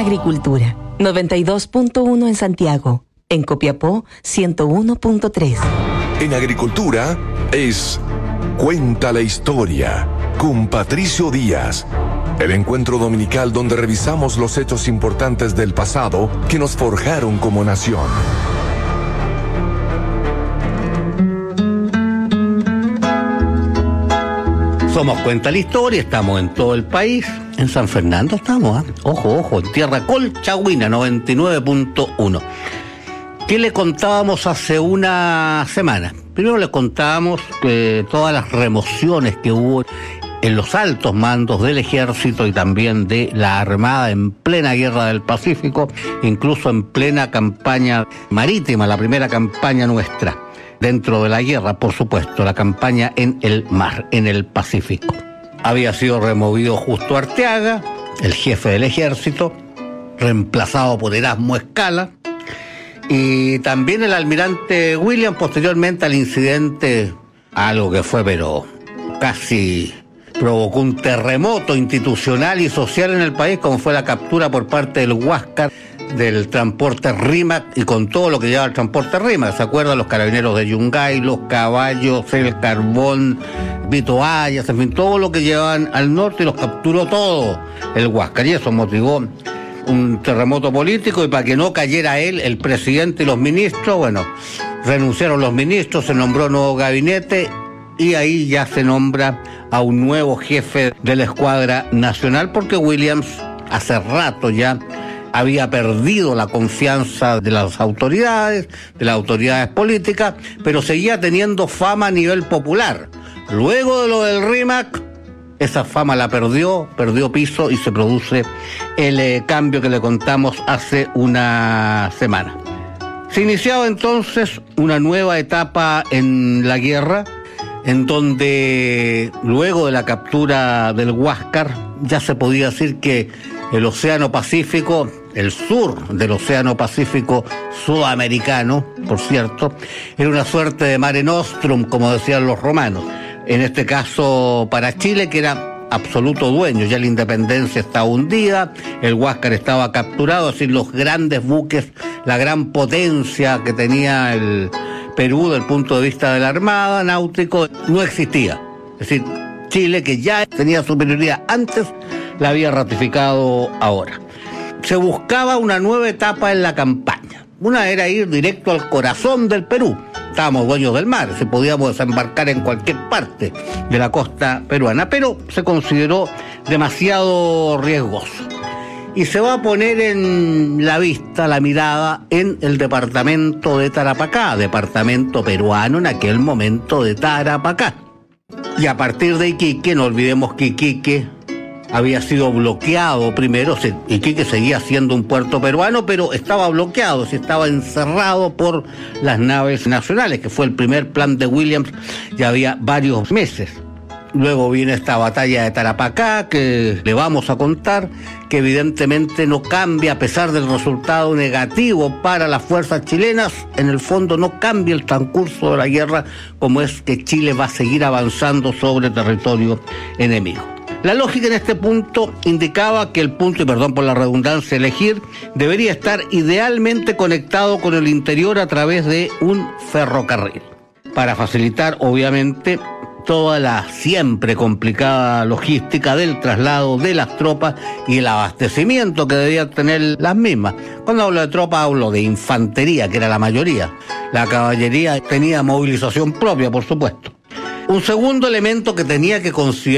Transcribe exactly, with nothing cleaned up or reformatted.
Agricultura, noventa y dos punto uno en Santiago. En Copiapó, ciento uno punto tres. En Agricultura es Cuenta la Historia con Patricio Díaz. El encuentro dominical donde revisamos los hechos importantes del pasado que nos forjaron como nación. Somos Cuenta la Historia, estamos en todo el país. En San Fernando estamos, ¿eh? Ojo, ojo, en tierra colchagüina, noventa y nueve punto uno. ¿Qué le contábamos hace una semana? Primero le contábamos que todas las remociones que hubo en los altos mandos del ejército y también de la Armada en plena guerra del Pacífico, incluso en plena campaña marítima, la primera campaña nuestra dentro de la guerra, por supuesto, la campaña en el mar, en el Pacífico. Había sido removido Justo Arteaga, el jefe del ejército, reemplazado por Erasmo Escala, y también el almirante Williams, posteriormente al incidente, algo que fue pero casi provocó un terremoto institucional y social en el país, como fue la captura por parte del Huáscar del transporte Rímac y con todo lo que lleva el transporte Rímac. ¿Se acuerdan? Los carabineros de Yungay, los caballos, el carbón, vituallas, en fin, todo lo que llevaban al norte, y los capturó todo el Huáscar, y eso motivó un terremoto político, y para que no cayera él, el presidente y los ministros, bueno, renunciaron los ministros, se nombró nuevo gabinete, y ahí ya se nombra a un nuevo jefe de la Escuadra Nacional, porque Williams hace rato ya había perdido la confianza de las autoridades, de las autoridades políticas, pero seguía teniendo fama a nivel popular. Luego de lo del Rímac, esa fama la perdió, perdió piso, y se produce el eh, cambio que le contamos hace una semana. Se iniciaba entonces una nueva etapa en la guerra, en donde luego de la captura del Huáscar ya se podía decir que el Océano Pacífico, el sur del Océano Pacífico sudamericano, por cierto, era una suerte de Mare Nostrum, como decían los romanos. En este caso para Chile, que era absoluto dueño, ya la independencia estaba hundida, el Huáscar estaba capturado, es decir, los grandes buques, la gran potencia que tenía el Perú desde el punto de vista de la Armada, náutico, no existía. Es decir, Chile, que ya tenía superioridad antes, la había ratificado ahora. Se buscaba una nueva etapa en la campaña. Una era ir directo al corazón del Perú. Estábamos dueños del mar, se podíamos desembarcar en cualquier parte de la costa peruana, pero se consideró demasiado riesgoso. Y se va a poner en la vista, la mirada, en el departamento de Tarapacá, departamento peruano en aquel momento de Tarapacá. Y a partir de Iquique, no olvidemos que Iquique había sido bloqueado primero, Iquique seguía siendo un puerto peruano, pero estaba bloqueado, se estaba encerrado por las naves nacionales, que fue el primer plan de Williams, ya había varios meses. Luego viene esta batalla de Tarapacá, que le vamos a contar, que evidentemente no cambia, a pesar del resultado negativo para las fuerzas chilenas, en el fondo no cambia el transcurso de la guerra, como es que Chile va a seguir avanzando sobre territorio enemigo. La lógica en este punto indicaba que el punto, y perdón por la redundancia, elegir, debería estar idealmente conectado con el interior a través de un ferrocarril, para facilitar, obviamente, toda la siempre complicada logística del traslado de las tropas y el abastecimiento que debían tener las mismas. Cuando hablo de tropas hablo de infantería, que era la mayoría. La caballería tenía movilización propia, por supuesto. Un segundo elemento que tenía que considerar